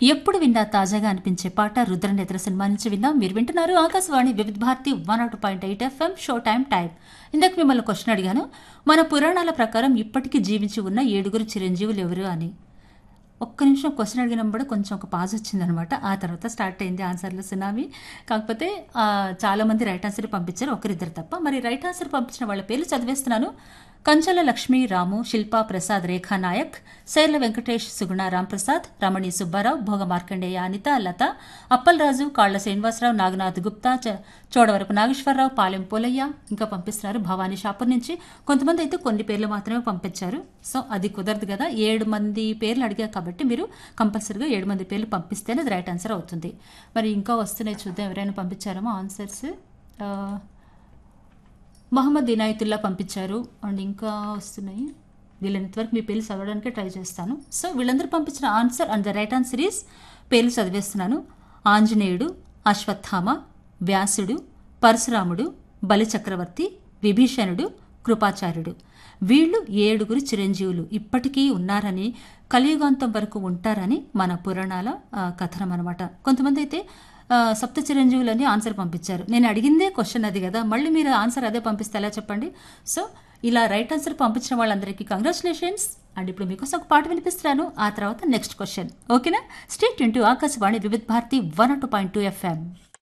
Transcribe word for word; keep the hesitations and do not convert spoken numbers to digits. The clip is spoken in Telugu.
ఎప్పుడు విన్నా తాజాగా అనిపించే పాట రుద్రనేత్ర సినిమా నుంచి విన్నాం. మీరు వింటున్నారు ఆకాశవాణి వివిధ Bharati one not point eight FM show time time. ఇందాక మిమ్మల్ని క్వశ్చన్ అడిగాను, మన పురాణాల ప్రకారం ఇప్పటికీ జీవించి ఉన్న ఏడుగురు చిరంజీవులు ఎవరు అని. ఒక్క నిమిషం క్వశ్చన్ అడిగినప్పుడు కొంచెం ఒక పాజ్ వచ్చిందనమాట. ఆ తర్వాత స్టార్ట్ అయింది ఆన్సర్లో సునామీ. కాకపోతే ఆ, చాలా మంది రైట్ ఆన్సర్ పంపించారు, ఒకరిద్దరు తప్ప. మరి రైట్ ఆన్సర్ పంపించిన వాళ్ళ పేర్లు చదివేస్తున్నాను. కంచల లక్ష్మి రాము, శిల్పా ప్రసాద్, రేఖా నాయక్, శైర్ల వెంకటేష్, సుగుణ రాంప్రసాద్, రమణి సుబ్బారావు, భోగ మార్కండేయ అనిత, లత, అప్పలరాజు, కాళ్ల శ్రీనివాసరావు, నాగనాథ్ గుప్తా, చ- చోడవరపు నాగేశ్వరరావు, పాలెం పోలయ్య, ఇంకా పంపిస్తున్నారు భవానీ షాపూర్ నుంచి. కొంతమంది అయితే కొన్ని పేర్లు మాత్రమే పంపించారు. సో అది కుదరదు కదా, ఏడు మంది పేర్లు అడిగారు కాబట్టి మీరు కంపల్సరీగా ఏడు మంది పేర్లు పంపిస్తేనే అది రైట్ ఆన్సర్ అవుతుంది. మరి ఇంకా వస్తున్నాయి, చూద్దాం ఎవరైనా పంపించారేమో ఆన్సర్స్. ఆ, మహమ్మద్ ఇనాయతుల్లా పంపించారు అండ్ ఇంకా వస్తున్నాయి. వీళ్ళంత వరకు మీ పేర్లు చదవడానికి ట్రై చేస్తాను. సో వీళ్ళందరూ పంపించిన answer and the right answer is, పేర్లు చదివేస్తున్నాను. ఆంజనేయుడు, అశ్వత్థామ, వ్యాసుడు, పరశురాముడు, బలిచక్రవర్తి, విభీషణుడు, కృపాచార్యుడు. వీళ్ళు ఏడుగురు చిరంజీవులు ఇప్పటికీ ఉన్నారని, కలియుగాంతం వరకు ఉంటారని మన పురాణాల ఆ, కథనం అనమాట. కొంతమంది అయితే ఆ, సప్త చిరంజీవులని ఆన్సర్ పంపించారు. నేను అడిగిందే క్వశ్చన్ అది కదా, మళ్ళీ మీరు ఆన్సర్ అదే పంపిస్తే ఎలా చెప్పండి. సో ఇలా రైట్ ఆన్సర్ పంపించిన వాళ్ళందరికీ కంగ్రాచులేషన్స్. అండ్ ఇప్పుడు మీకోసం ఒక పాట వినిపిస్తున్నాను, ఆ తర్వాత నెక్స్ట్ క్వశ్చన్. ఓకేనా? స్టేట్ ఇంటూ ఆకాశవాణి వివిధ Bharati one two point two FM.